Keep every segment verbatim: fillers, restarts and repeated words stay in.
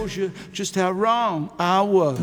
shows you just how wrong I was.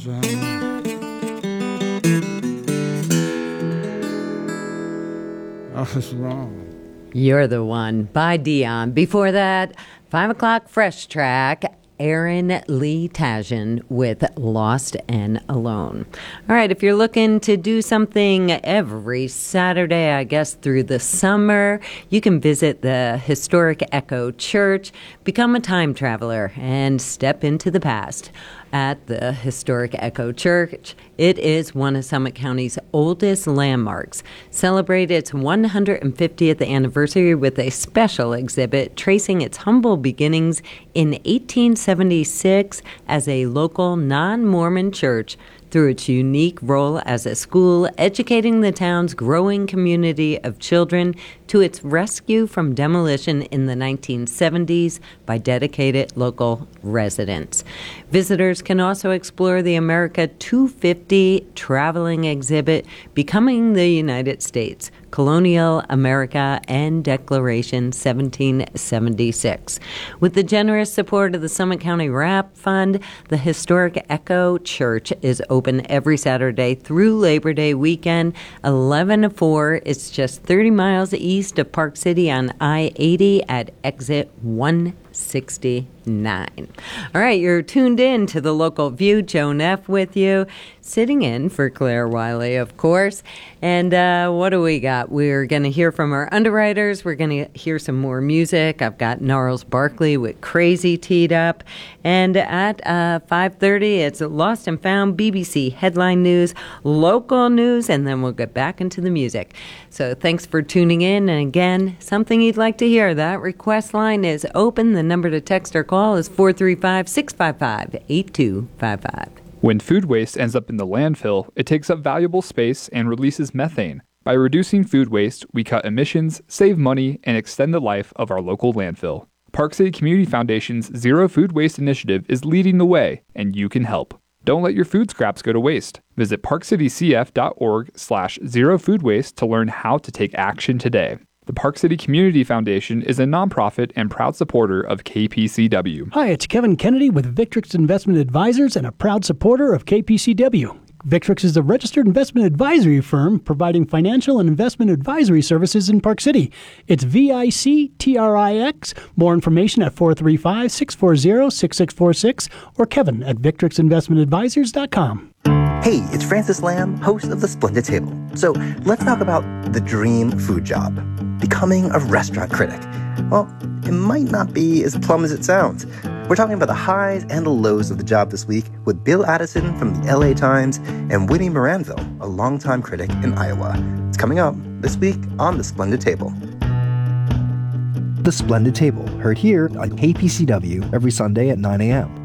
I was wrong. You're the One by Dion. Before that, five o'clock Fresh Track, Aaron Lee Tajan with Lost and Alone. All right, if you're looking to do something every Saturday, I guess through the summer, you can visit the historic Echo Church, become a time traveler, and step into the past. At the historic Echo Church, it is one of Summit County's oldest landmarks. Celebrate its one hundred fiftieth anniversary with a special exhibit tracing its humble beginnings in eighteen seventy-six as a local non-Mormon church through its unique role as a school, educating the town's growing community of children, to its rescue from demolition in the nineteen seventies by dedicated local residents. Visitors can also explore the America two fifty traveling exhibit, Becoming the United States, Colonial America and Declaration seventeen seventy-six. With the generous support of the Summit County Wrap Fund, the historic Echo Church is open every Saturday through Labor Day weekend, eleven to four. It's just thirty miles east of Park City on I eighty at exit one sixty-nine. All right, you're tuned in to the Local View. Joan F. with you, sitting in for Claire Wiley, of course. And uh, what do we got? We're going to hear from our underwriters. We're going to hear some more music. I've got Gnarls Barkley with Crazy teed up. And at uh, five thirty, it's Lost and Found, B B C Headline News, local news, and then we'll get back into the music. So thanks for tuning in. And again, something you'd like to hear, that request line is open. The number to text or call is four three five, six five five, eight two five five. When food waste ends up in the landfill, it takes up valuable space and releases methane. By reducing food waste, we cut emissions, save money, and extend the life of our local landfill. Park City Community Foundation's Zero Food Waste Initiative is leading the way, and you can help. Don't let your food scraps go to waste. Visit parkcitycf.org slash zero food waste to learn how to take action today. The Park City Community Foundation is a nonprofit and proud supporter of K P C W. Hi, it's Kevin Kennedy with Victrix Investment Advisors and a proud supporter of K P C W. Victrix is a registered investment advisory firm providing financial and investment advisory services in Park City. It's V I C T R I X. More information at four three five, six four zero, six six four six or Kevin at victrix investment advisors dot com. Hey, it's Francis Lamb, host of The Splendid Table. So let's talk about the dream food job, becoming a restaurant critic. Well, it might not be as plum as it sounds. We're talking about the highs and the lows of the job this week with Bill Addison from the L A Times and Winnie Moranville, a longtime critic in Iowa. It's coming up this week on The Splendid Table. The Splendid Table, heard here on K P C W every Sunday at nine a.m.